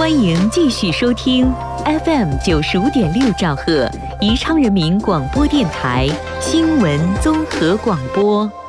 欢迎继续收听 FM95.6兆赫宜昌人民广播电台新闻综合广播。